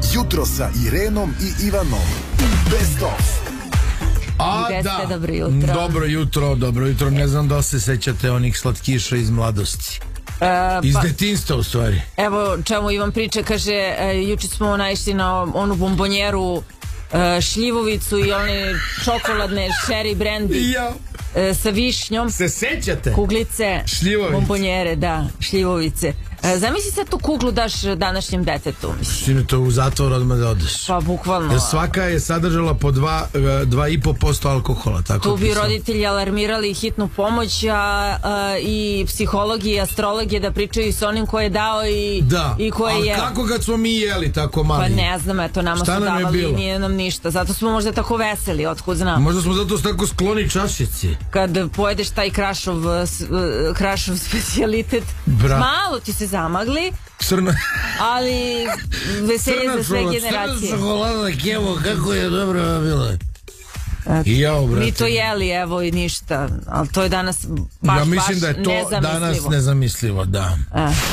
Jutro sa Irenom i Ivanom. Best of. Dobro jutro. Ne znam da se sećate onih slatkiša iz mladosti. Iz detinjstva u stvari. Evo čemu Ivan priča, kaže juče smo naišli na onu bombonjeru šljivovicu i one čokoladne sherry brandy sa višnjom. Se sećate? Kuglice, šljivovice. Bombonjere, da, šljivovice. Zamisli sad tu kuglu daš današnjem detetu. Sine, to u zatvor odmah da odeš. Pa bukvalno. Jer svaka je sadržala po 2,5% alkohola. Tako tu bi roditelji alarmirali hitnu pomoć i psihologi i astrologi da pričaju s onim ko je dao i ko je jeo. Ali kako kad smo mi jeli tako mali? Pa ne znam, eto, nama su davali i nije nam ništa. Zato smo možda tako veseli, otkud znam. Možda smo zato tako skloni čašici. Kad pojedeš taj krašov specijalitet, malo ti se zamagli, ali veselje za sve generacije. Crna čokolada kevo, kako je dobro bilo. Mi to jeli, evo i ništa, ali to je danas baš nezamislivo. Ja mislim da je to danas nezamislivo, da.